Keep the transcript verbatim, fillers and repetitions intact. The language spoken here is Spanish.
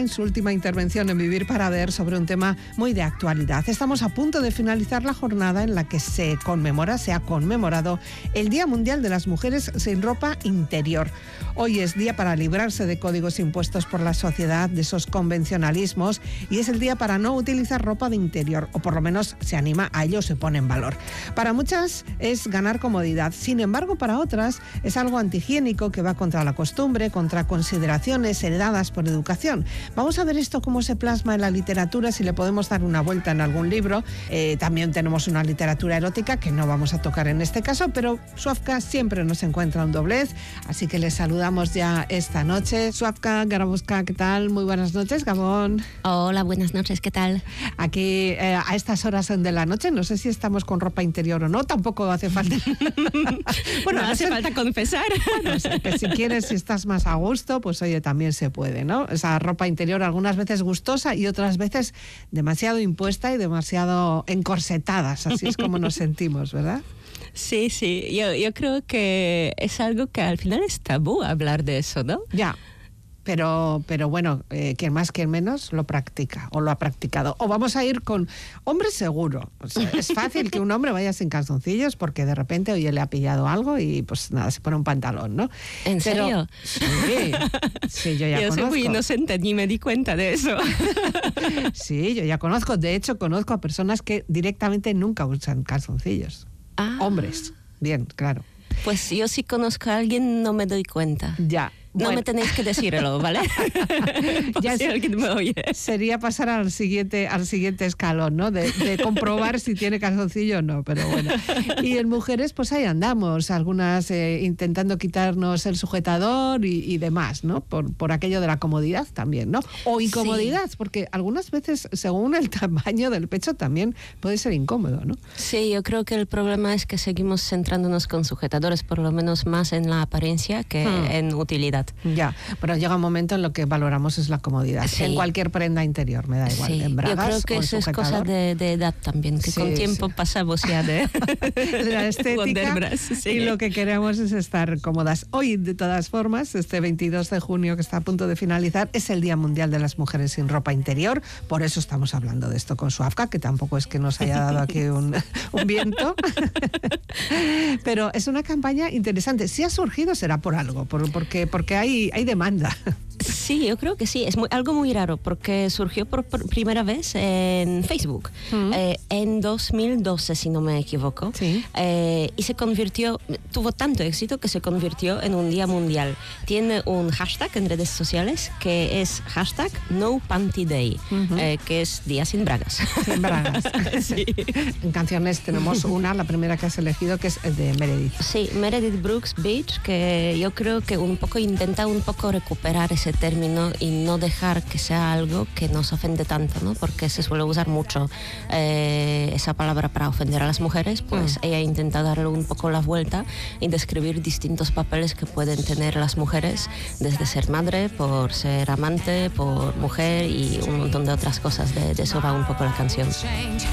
en su última intervención en Vivir para Ver sobre un tema muy de actualidad. Estamos a punto de finalizar la jornada en la que se conmemora, se ha conmemorado el Día Mundial de las Mujeres sin Ropa Interior. Hoy es día para librarse de códigos impuestos por la sociedad, de esos convencionalismos, y es el día para no utilizar ropa de interior, o por lo menos se anima a ello, se pone en valor. Para muchas es ganar comodidad, sin embargo para otras es algo antihigiénico que va contra la costumbre, contra consideraciones heredadas por educación. Vamos a ver esto cómo se plasma en la literatura, si le podemos dar una vuelta en algún libro. Eh, también tenemos una literatura erótica que no vamos a tocar en este caso, pero Suafka siempre nos encuentra un doblez, así que les saludamos ya esta noche. Suafka Garabuska, ¿qué tal? Muy buenas noches, Gabón. Hola, buenas noches, ¿qué tal? Aquí eh, a estas horas de la noche, no sé si estamos con ropa interior o no, tampoco hace falta. Bueno, no hace ser... falta confesar. Bueno, o sea, que si quieres, si estás más a gusto, pues oye, también se puede, ¿no? Esa ropa interior algunas veces gustosa y otras veces demasiado impuesta y demasiado encorsetadas, así es como nos sentimos, ¿verdad? Sí, sí, yo, yo creo que es algo que al final es tabú hablar de eso, ¿no? Ya. Pero, pero bueno, eh, quien más, quien menos lo practica o lo ha practicado. O vamos a ir con hombre seguro. O sea, es fácil que un hombre vaya sin calzoncillos porque de repente, oye, le ha pillado algo y pues nada, se pone un pantalón, ¿no? ¿En pero, serio? Sí, sí, yo ya yo conozco. Yo soy muy inocente, ni me di cuenta de eso. Sí, yo ya conozco. De hecho, conozco a personas que directamente nunca usan calzoncillos. Ah. Hombres, bien, claro. Pues yo si conozco a alguien no me doy cuenta. Ya. No bueno. me tenéis que decirlo, ¿vale? Ya si se, alguien me oye. Sería pasar al siguiente, al siguiente escalón, ¿no? De, de comprobar si tiene calzoncillo o no, pero bueno. Y en mujeres, pues ahí andamos, algunas eh, intentando quitarnos el sujetador y, y demás, ¿no? Por, por aquello de la comodidad también, ¿no? O incomodidad, sí. Porque algunas veces, según el tamaño del pecho, también puede ser incómodo, ¿no? Sí, yo creo que el problema es que seguimos centrándonos con sujetadores, por lo menos más en la apariencia que hmm. en utilidad. Ya, pero llega un momento en lo que valoramos es la comodidad. Sí. En cualquier prenda interior, me da igual. Sí. En bragas, yo creo que o en eso es sujetador. cosa de, de edad también, que sí, con tiempo sí. pasamos ya de, de la estética sí. y lo que queremos es estar cómodas. Hoy, de todas formas, este veintidós de junio que está a punto de finalizar, es el Día Mundial de las Mujeres sin Ropa Interior. Por eso estamos hablando de esto con Suafka, que tampoco es que nos haya dado aquí un, un viento. Pero es una campaña interesante. Si ha surgido será por algo, por, porque, porque hay, hay demanda. Sí, yo creo que sí. Es muy, algo muy raro porque surgió por, por primera vez en Facebook mm. eh, en dos mil doce, si no me equivoco. Sí. Eh, y se convirtió, tuvo tanto éxito que se convirtió en un día mundial. Tiene un hashtag en redes sociales que es hashtag No Panty Day, uh-huh. eh, que es día sin bragas. Sin bragas. Sí. En canciones tenemos una, la primera que has elegido, que es de Meredith. Sí, Meredith Brooks Beach, que yo creo que un poco intenta un poco recuperar ese término y no dejar que sea algo que nos ofende tanto, ¿no? Porque se suele usar mucho eh, esa palabra para ofender a las mujeres, pues mm. ella intenta darle un poco la vuelta y describir distintos papeles que pueden tener las mujeres, desde ser madre, por ser amante, por mujer y un montón de otras cosas. De, de eso va un poco la canción.